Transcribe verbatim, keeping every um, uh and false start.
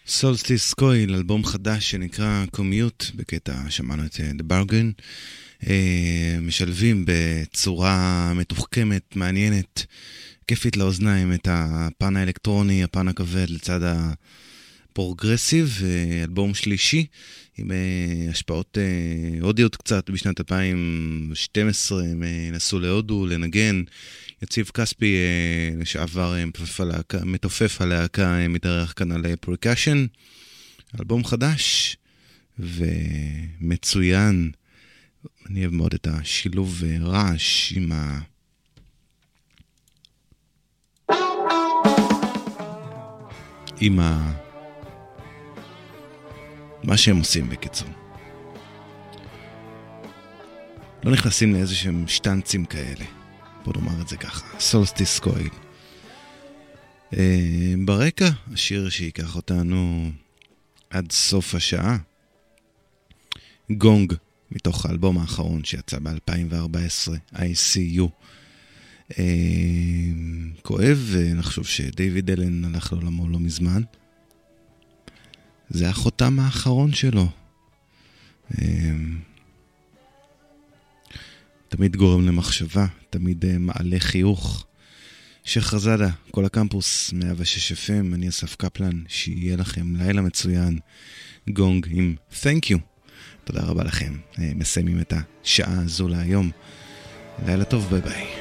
סולסטיס קויל, אלבום חדש שנקרא קומיוט, בקטע שמענו את The Bargain, משלבים בצורה מתוחכמת, מעניינת, כיפית לאוזניים את הפן האלקטרוני, הפן הכבד לצד הפרוגרסיב, אלבום שלישי עם השפעות הודיות קצת. בשנת אלפיים ושתים עשרה הם נסו להודו לנגן. יציב כספי לשעבר מתופף הלהקה, מתארח כאן על פרקשן. אלבום חדש ומצוין. אני אוהב מאוד את השילוב רעש עם ה... עם ה... מה שהם עושים בקיצור. לא נכנסים לאיזה שהם שטנצים כאלה. בוא נאמר את זה ככה. סולסטיס קויל. אה, ברקע, השיר שיקח אותנו עד סוף השעה. גונג, מתוך האלבום האחרון שיצא ב-אלפיים וארבע עשרה, איי סי יו. אה, כואב, ונחשוב שדייוויד אלן הלך לעולמו לא מזמן. זה החותם האחרון שלו. אה, תמיד גורם למחשבה, תמיד מעלה חיוך. שחרזדה, כל הקמפוס, מאה ושש אף אם, אני אסף קפלן, שיהיה לכם לילה מצוין. גונג עם Thank you. תודה רבה לכם. מסיימים את השעה הזו להיום. לילה טוב, ביי ביי.